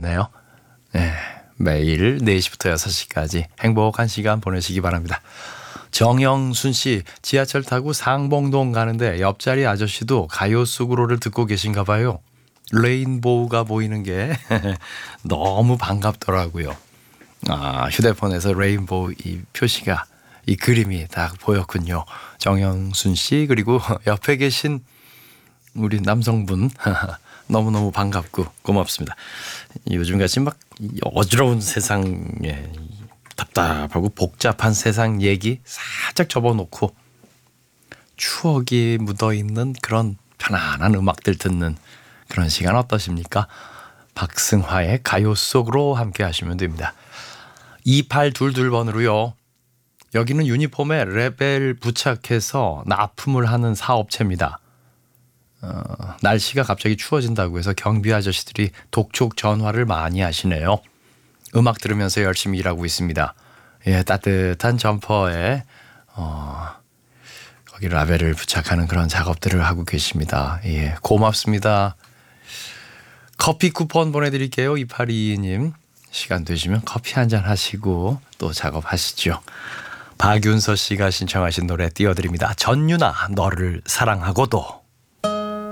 같네요. 네, 매일 4시부터 6시까지 행복한 시간 보내시기 바랍니다. 정영순 씨, 지하철 타고 상봉동 가는데 옆자리 아저씨도 가요 속으로를 듣고 계신가 봐요. 레인보우가 보이는 게 너무 반갑더라고요. 휴대폰에서 레인보우 이 표시가, 이 그림이 딱 보였군요. 정영순 씨, 그리고 옆에 계신 우리 남성분 너무너무 반갑고 고맙습니다. 요즘같이 막 어지러운 세상에 답답하고 복잡한 세상 얘기 살짝 접어놓고 추억이 묻어있는 그런 편안한 음악들 듣는 그런 시간 어떠십니까? 박승화의 가요 속으로 함께 하시면 됩니다. 2822번으로요. 여기는 유니폼에 레벨 부착해서 납품을 하는 사업체입니다. 날씨가 갑자기 추워진다고 해서 경비 아저씨들이 독촉 전화를 많이 하시네요. 음악 들으면서 열심히 일하고 있습니다. 예, 따뜻한 점퍼에 거기 라벨을 부착하는 그런 작업들을 하고 계십니다. 예, 고맙습니다. 커피 쿠폰 보내드릴게요. 2822님. 시간 되시면 커피 한잔 하시고 또 작업하시죠. 박윤서 씨가 신청하신 노래 띄워드립니다. 전유나 너를 사랑하고도.